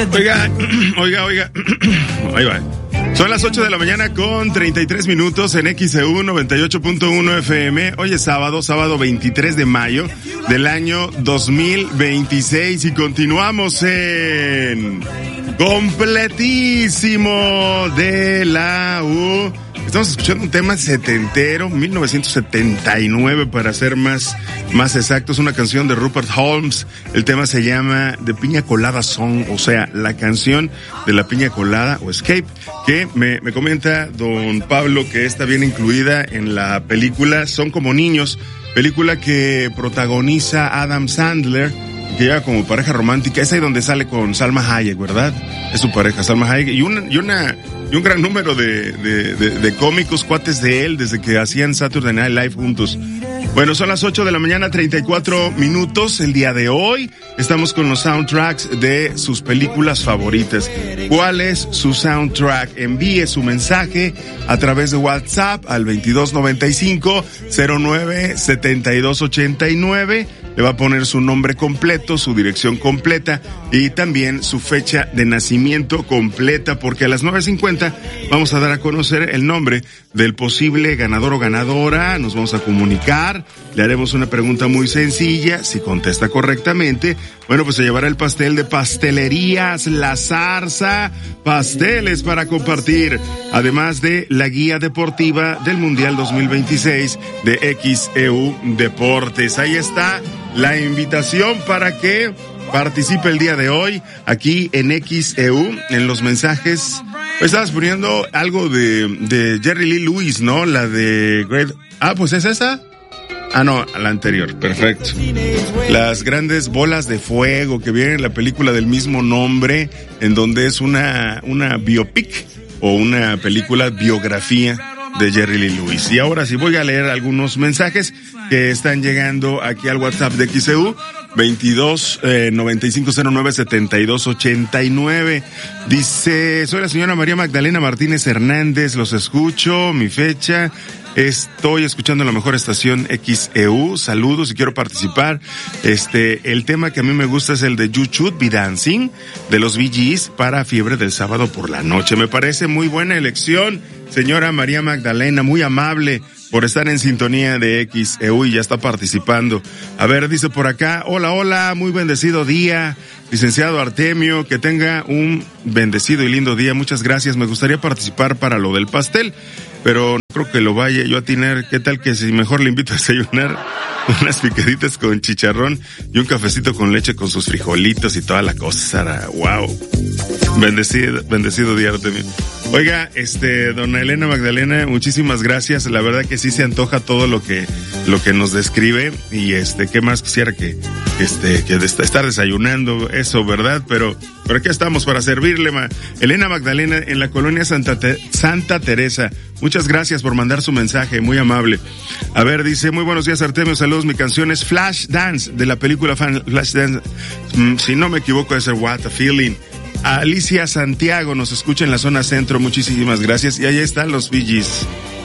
Oiga. Ahí va. Son las 8 de la mañana con 33 minutos en XEU 98.1 FM. Hoy es sábado 23 de mayo del año 2026 y continuamos en completísimo de la U. Estamos escuchando un tema setentero, 1979 para ser más exactos, una canción de Rupert Holmes. El tema se llama The Piña Colada Song, o sea, la canción de la piña colada o Escape, que me comenta don Pablo que está bien incluida en la película Son como niños, película que protagoniza Adam Sandler, que llega como pareja romántica. Es ahí donde sale con Salma Hayek, ¿verdad? Es su pareja, Salma Hayek, y un gran número de cómicos cuates de él desde que hacían Saturday Night Live juntos. Bueno, son las 8 de la mañana, 34 minutos. El día de hoy estamos con los soundtracks de sus películas favoritas. ¿Cuál es su soundtrack? Envíe su mensaje a través de WhatsApp al 2295-097289. Le va a poner su nombre completo, su dirección completa y también su fecha de nacimiento completa, porque a las 9:50 vamos a dar a conocer el nombre del posible ganador o ganadora. Nos vamos a comunicar, le haremos una pregunta muy sencilla. Si contesta correctamente, bueno, pues se llevará el pastel de Pastelerías La Zarza, pasteles para compartir, además de la guía deportiva del Mundial 2026 de XEU Deportes. Ahí está la invitación para que participe el día de hoy aquí en XEU. En los mensajes estabas poniendo algo de Jerry Lee Lewis, ¿no? La de Great... pues ¿es esa? No, la anterior, perfecto. Las grandes bolas de fuego que viene en la película del mismo nombre, en donde es una biopic o una película biografía de Jerry Lee Lewis. Y ahora sí voy a leer algunos mensajes que están llegando aquí al WhatsApp de XEU, 22-9509-7289. Dice, soy la señora María Magdalena Martínez Hernández, los escucho, mi fecha, estoy escuchando la mejor estación XEU, saludos y quiero participar. El tema que a mí me gusta es el de You Should Be Dancing, de los Bee Gees, para Fiebre del Sábado por la Noche. Me parece muy buena elección, señora María Magdalena, muy amable por estar en sintonía de XEU y ya está participando. A ver, dice por acá, hola, muy bendecido día, licenciado Artemio, que tenga un bendecido y lindo día, muchas gracias. Me gustaría participar para lo del pastel, pero no creo que lo vaya yo a tener. ¿Qué tal que si mejor le invito a desayunar unas picaditas con chicharrón y un cafecito con leche con sus frijolitos y toda la cosa? Wow. Bendecido día, Artemio. Oiga, dona Elena Magdalena, muchísimas gracias. La verdad que sí se antoja todo lo que nos describe y qué más quisiera que estar desayunando eso, ¿verdad? Pero aquí estamos para servirle, Elena Magdalena en la colonia Santa Teresa. Muchas gracias por mandar su mensaje, muy amable. A ver, dice, muy buenos días, Artemio, saludos, mi canción es Flash Dance, de la película Flash Dance. Si no me equivoco, es What a Feeling. Alicia Santiago nos escucha en la zona centro, muchísimas gracias. Y ahí están los Bee Gees.